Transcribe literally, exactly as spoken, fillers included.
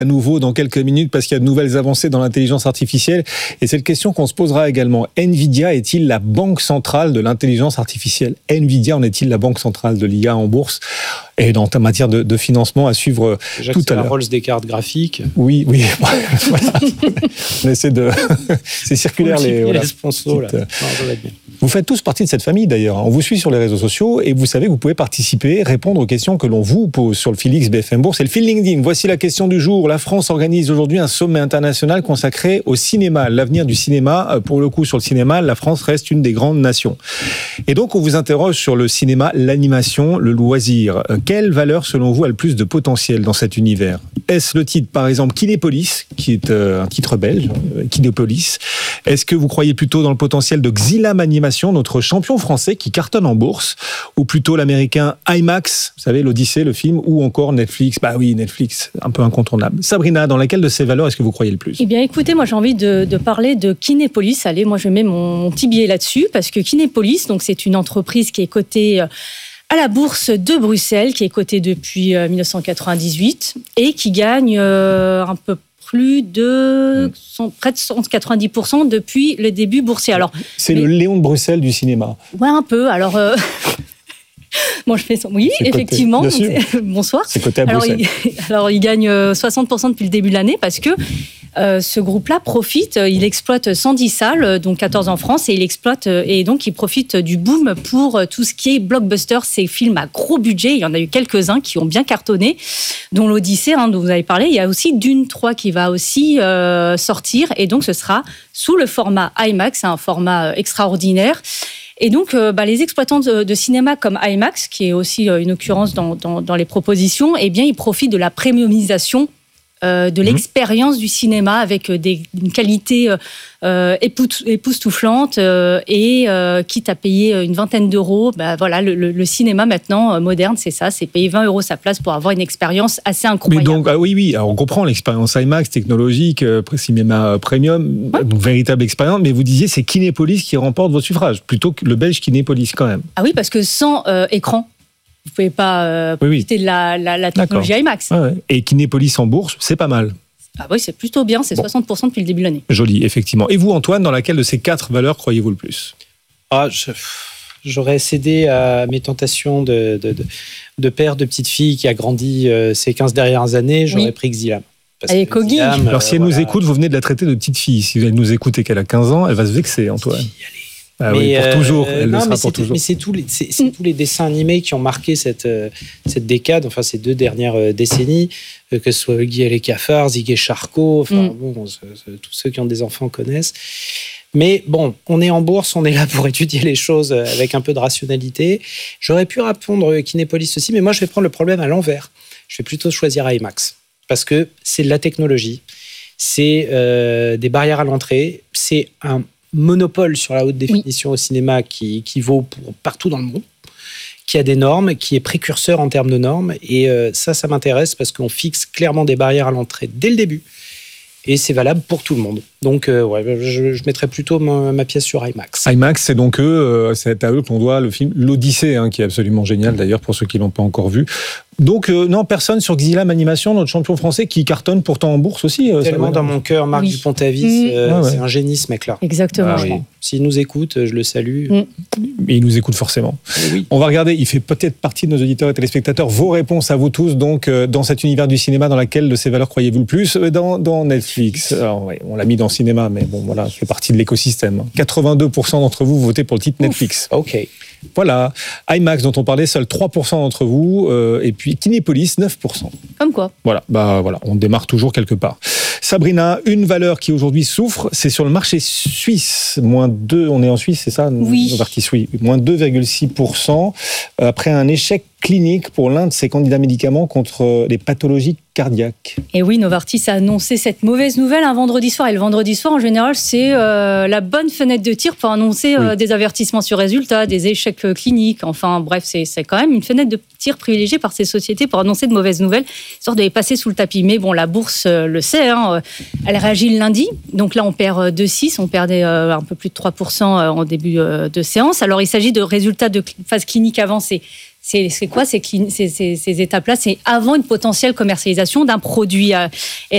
À nouveau dans quelques minutes parce qu'il y a de nouvelles avancées dans l'intelligence artificielle et c'est une question qu'on se posera également. Nvidia est-il la banque centrale de l'intelligence artificielle ? Nvidia en est-il la banque centrale de l'I A en bourse et dans ta matière de, de financement à suivre Déjà tout que à l'heure. C'est la Rolls des cartes graphiques. Oui, oui. Voilà. On essaie de... C'est circulaire les... Voilà, Voilà. les sponsors, là. Petite... Non, ça va être bien. Vous faites tous partie de cette famille d'ailleurs. On vous suit sur les réseaux sociaux et vous savez que vous pouvez participer, répondre aux questions que l'on vous pose sur le fil X B F M Bourse et le fil LinkedIn. Voici la question du jour. La France organise aujourd'hui un sommet international consacré au cinéma. L'avenir du cinéma, pour le coup sur le cinéma, la France reste une des grandes nations. Et donc on vous interroge sur le cinéma, l'animation, le loisir. Quelle valeur selon vous a le plus de potentiel dans cet univers ? Est-ce le titre par exemple Kinépolis, qui est un titre belge, Kinépolis ? Est-ce que vous croyez plutôt dans le potentiel de Xylam Animation, notre champion français qui cartonne en bourse, ou plutôt l'américain IMAX, vous savez, l'Odyssée, le film, ou encore Netflix ? Bah oui, Netflix, un peu incontournable. Sabrina, dans laquelle de ces valeurs est-ce que vous croyez le plus ? Eh bien, écoutez, moi j'ai envie de, de parler de Kinépolis. Allez, moi je mets mon, mon petit billet là-dessus, parce que Kinépolis, donc c'est une entreprise qui est cotée à la bourse de Bruxelles, qui est cotée depuis dix-neuf cent quatre-vingt-dix-huit et qui gagne euh, un peu plus de mmh. près de cent quatre-vingt-dix pour cent depuis le début boursier. Alors, c'est mais... le Léon de Bruxelles du cinéma. Ouais, un peu. Alors, euh... bon, je fais ça. Oui, c'est effectivement. Coté, c'est... Bonsoir. C'est coté à alors, Bruxelles. Il... alors, il gagne soixante pour cent depuis le début de l'année parce que euh, ce groupe-là profite. Il exploite cent dix salles, donc quatorze en France, et il exploite et donc il profite du boom pour tout ce qui est blockbuster, ces films à gros budget. Il y en a eu quelques-uns qui ont bien cartonné, dont l'Odyssée, hein, dont vous avez parlé. Il y a aussi Dune trois qui va aussi euh, sortir, et donc ce sera sous le format IMAX, un format extraordinaire. Et donc, euh, bah, les exploitants de, de cinéma comme IMAX, qui est aussi euh, une occurrence dans, dans, dans les propositions, eh bien, ils profitent de la premiumisation euh, de mmh. l'expérience du cinéma avec des, une qualité euh, époustouflante euh, et euh, quitte à payer une vingtaine d'euros. Bah, voilà, le, le, le cinéma maintenant euh, moderne, c'est ça, c'est payer vingt euros sa place pour avoir une expérience assez incroyable. Mais donc, ah oui, oui, alors on comprend l'expérience IMAX technologique, euh, cinéma premium, ouais. donc véritable expérience, mais vous disiez c'est Kinépolis qui remporte votre suffrage, plutôt que le belge Kinépolis quand même. Ah oui, parce que sans euh, écran, vous ne pouvez pas euh, oui, profiter oui. de la, la, la technologie D'accord. IMAX. Ah ouais. Et Kinépolis en bourse, c'est pas mal. Ah oui, c'est plutôt bien, c'est bon. soixante pour cent depuis le début de l'année. Joli, effectivement. Et vous, Antoine, dans laquelle de ces quatre valeurs croyez-vous le plus ? Ah, je, j'aurais cédé à mes tentations de, de, de, de père de petite fille qui a grandi euh, ces quinze dernières années, j'aurais oui. pris Xylam. Allez, Kogi. Xylam, Alors, si elle euh, nous voilà. écoute, vous venez de la traiter de petite fille. Si elle nous écoute et qu'elle a quinze ans, elle va se vexer, Antoine. Ah oui, pour euh, toujours. Elle non, le sera mais, pour c'est, toujours. mais c'est tous les, c'est, c'est tous les dessins animés qui ont marqué cette, cette décade, enfin ces deux dernières décennies, que ce soit Huggy et les cafards, Zig et Charcot, enfin mm. bon, c'est, c'est, tous ceux qui ont des enfants connaissent. Mais bon, on est en bourse, on est là pour étudier les choses avec un peu de rationalité. J'aurais pu répondre Kinépolis aussi, mais moi je vais prendre le problème à l'envers. Je vais plutôt choisir IMAX parce que c'est de la technologie, c'est euh, des barrières à l'entrée, c'est un monopole sur la haute définition oui. au cinéma qui, qui vaut pour partout dans le monde, qui a des normes, qui est précurseur en termes de normes. Et euh, ça, ça m'intéresse parce qu'on fixe clairement des barrières à l'entrée dès le début. Et c'est valable pour tout le monde. Donc, euh, ouais, je, je mettrais plutôt ma, ma pièce sur IMAX. IMAX, c'est donc eux, euh, c'est à eux qu'on doit le film L'Odyssée, hein, qui est absolument génial d'ailleurs pour ceux qui ne l'ont pas encore vu. Donc, euh, non, personne sur Xylam Animation, notre champion français, qui cartonne pourtant en bourse aussi. Euh, Tellement dans mon cœur, Marc oui. Dupont-Avis, mmh. euh, ah ouais. c'est un génie ce mec-là. Exactement. Ah, oui. S'il nous écoute, je le salue. Mmh. Et il nous écoute forcément. Oui. On va regarder, il fait peut-être partie de nos auditeurs et téléspectateurs, vos réponses à vous tous, donc euh, dans cet univers du cinéma, dans laquelle de ces valeurs croyez-vous le plus ? dans, dans Netflix. Alors, ouais, on l'a mis dans le cinéma, mais bon, voilà, ça fait partie de l'écosystème. quatre-vingt-deux pour cent d'entre vous votez pour le titre Netflix. Ouf. Ok. Voilà. IMAX, dont on parlait, seuls trois pour cent d'entre vous. Euh, et puis Kinépolis, neuf pour cent. Comme quoi. Voilà, bah, voilà, on démarre toujours quelque part. Sabrina, une valeur qui aujourd'hui souffre, c'est sur le marché suisse. Moins deux, on est en Suisse, c'est ça ? Oui. Novartis, oui. Moins deux virgule six pour cent. Après un échec clinique pour l'un de ses candidats médicaments contre les pathologies cardiaques. Et oui, Novartis a annoncé cette mauvaise nouvelle un vendredi soir. Et le vendredi soir, en général, c'est euh, la bonne fenêtre de tir pour annoncer euh, oui. des avertissements sur résultats, des échecs cliniques. Enfin, bref, c'est, c'est quand même une fenêtre de tir privilégiée par ces sociétés pour annoncer de mauvaises nouvelles, histoire de les passer sous le tapis. Mais bon, la bourse euh, le sait, hein, elle réagit le lundi. Donc là, on perd deux virgule six, on perdait euh, un peu plus de trois pour cent en début euh, de séance. Alors, il s'agit de résultats de phase clinique avancée. C'est, c'est quoi ces, ces, ces, ces étapes-là ? C'est avant une potentielle commercialisation d'un produit. Et